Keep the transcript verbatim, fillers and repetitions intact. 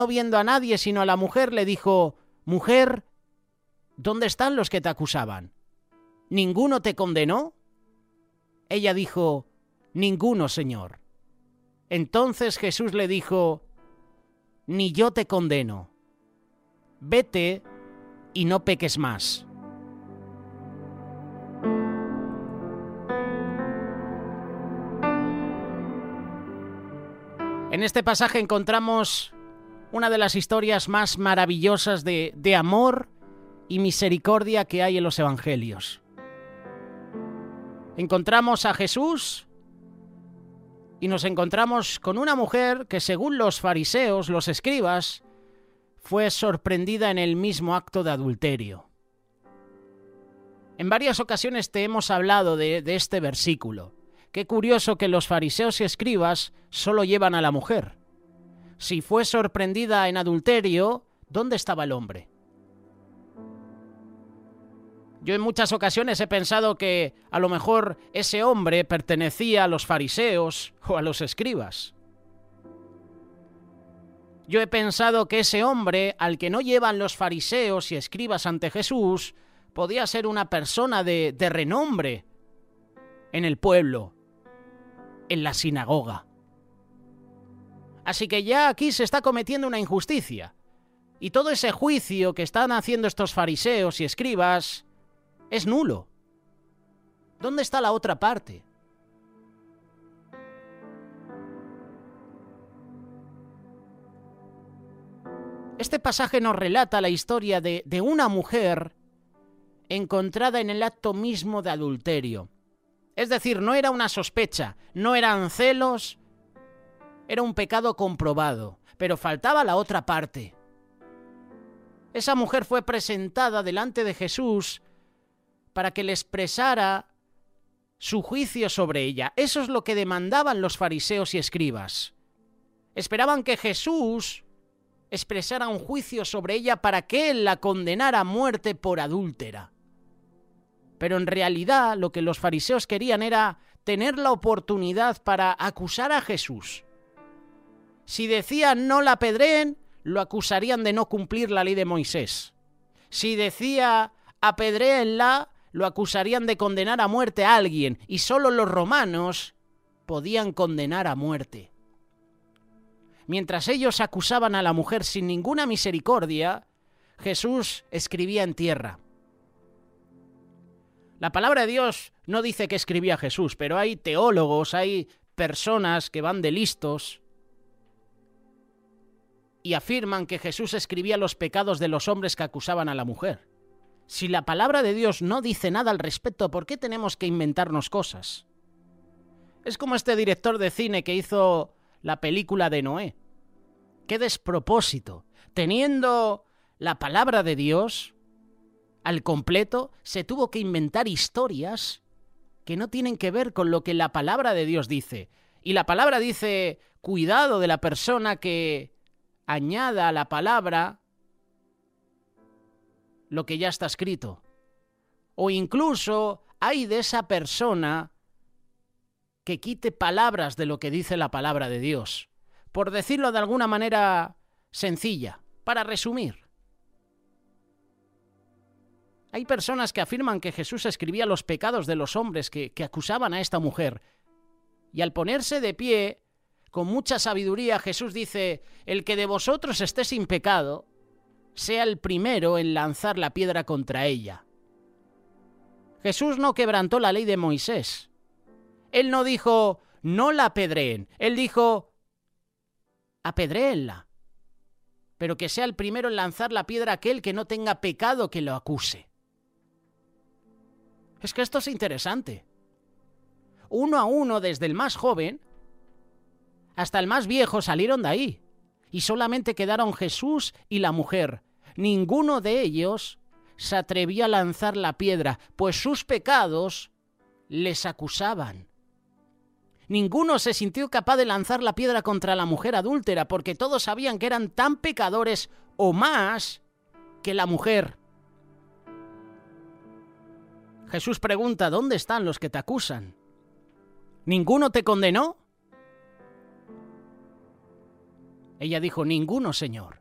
no viendo a nadie sino a la mujer, le dijo: «Mujer, ¿dónde están los que te acusaban? ¿Ninguno te condenó?» Ella dijo: «Ninguno, Señor». Entonces Jesús le dijo: «Ni yo te condeno. Vete y no peques más». En este pasaje encontramos una de las historias más maravillosas de, de amor y misericordia que hay en los evangelios. Encontramos a Jesús y nos encontramos con una mujer que, según los fariseos, los escribas, fue sorprendida en el mismo acto de adulterio. En varias ocasiones te hemos hablado de, de este versículo. Qué curioso que los fariseos y escribas solo llevan a la mujer. Si fue sorprendida en adulterio, ¿dónde estaba el hombre? Yo en muchas ocasiones he pensado que a lo mejor ese hombre pertenecía a los fariseos o a los escribas. Yo he pensado que ese hombre, al que no llevan los fariseos y escribas ante Jesús, podía ser una persona de, de renombre en el pueblo, en la sinagoga. Así que ya aquí se está cometiendo una injusticia. Y todo ese juicio que están haciendo estos fariseos y escribas es nulo. ¿Dónde está la otra parte? Este pasaje nos relata la historia de, de una mujer encontrada en el acto mismo de adulterio. Es decir, no era una sospecha, no eran celos, era un pecado comprobado, pero faltaba la otra parte. Esa mujer fue presentada delante de Jesús para que le expresara su juicio sobre ella. Eso es lo que demandaban los fariseos y escribas. Esperaban que Jesús expresara un juicio sobre ella para que él la condenara a muerte por adúltera. Pero en realidad lo que los fariseos querían era tener la oportunidad para acusar a Jesús. Si decían no la apedreen, lo acusarían de no cumplir la ley de Moisés. Si decía apedréenla, lo acusarían de condenar a muerte a alguien, y solo los romanos podían condenar a muerte. Mientras ellos acusaban a la mujer sin ninguna misericordia, Jesús escribía en tierra. La palabra de Dios no dice que escribía Jesús, pero hay teólogos, hay personas que van de listos y afirman que Jesús escribía los pecados de los hombres que acusaban a la mujer. Si la palabra de Dios no dice nada al respecto, ¿por qué tenemos que inventarnos cosas? Es como este director de cine que hizo la película de Noé. ¡Qué despropósito! Teniendo la palabra de Dios al completo, se tuvo que inventar historias que no tienen que ver con lo que la palabra de Dios dice. Y la palabra dice, cuidado de la persona que añada a la palabra lo que ya está escrito. O incluso hay de esa persona que quite palabras de lo que dice la palabra de Dios. Por decirlo de alguna manera sencilla, para resumir. Hay personas que afirman que Jesús escribía los pecados de los hombres que, que acusaban a esta mujer. Y al ponerse de pie, con mucha sabiduría, Jesús dice, el que de vosotros esté sin pecado, sea el primero en lanzar la piedra contra ella. Jesús no quebrantó la ley de Moisés. Él no dijo, no la apedreen. Él dijo, apedréenla. Pero que sea el primero en lanzar la piedra aquel que no tenga pecado que lo acuse. Es que esto es interesante. Uno a uno, desde el más joven hasta el más viejo, salieron de ahí. Y solamente quedaron Jesús y la mujer. Ninguno de ellos se atrevió a lanzar la piedra, pues sus pecados les acusaban. Ninguno se sintió capaz de lanzar la piedra contra la mujer adúltera, porque todos sabían que eran tan pecadores o más que la mujer. Jesús pregunta, ¿dónde están los que te acusan? ¿Ninguno te condenó? Ella dijo: ninguno, Señor.